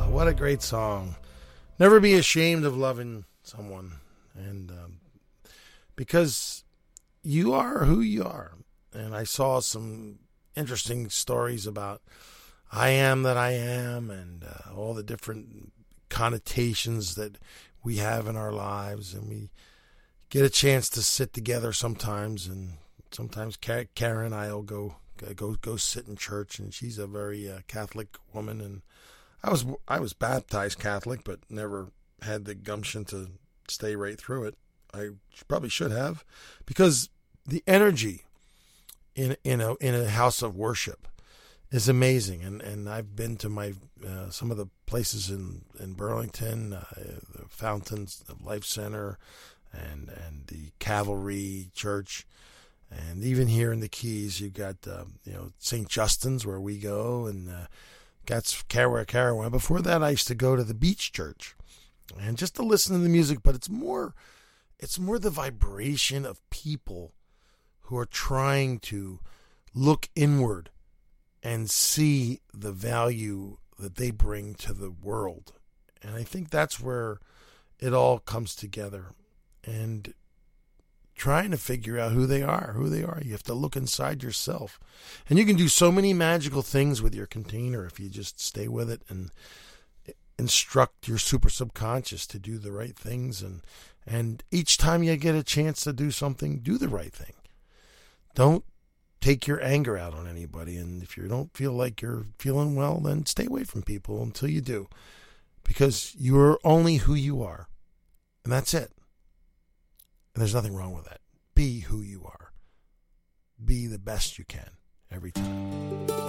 What a great song. Never be ashamed of loving someone. And because you are who you are. And I saw some interesting stories about I am that I am and all the different connotations that we have in our lives. And we get a chance to sit together sometimes. And sometimes Karen and I will go sit in church. And she's a very Catholic woman. And I was baptized Catholic, but never had the gumption to stay right through it. I probably should have, because the energy in a house of worship is amazing. And I've been to my some of the places in Burlington, the Fountains, the Life Center, and the Cavalry Church, and even here in the Keys, you got St. Justin's where we go, and that's where Kara went. Before that, I used to go to the Beach Church, and just to listen to the music. But it's more the vibration of people who are trying to look inward and see the value that they bring to the world. And I think that's where it all comes together. And trying to figure out who they are. You have to look inside yourself. And you can do so many magical things with your container if you just stay with it and instruct your super subconscious to do the right things. And each time you get a chance to do something, do the right thing. Don't take your anger out on anybody. And if you don't feel like you're feeling well, then stay away from people until you do. Because you're only who you are. And that's it. And there's nothing wrong with that. Be who you are. Be the best you can every time.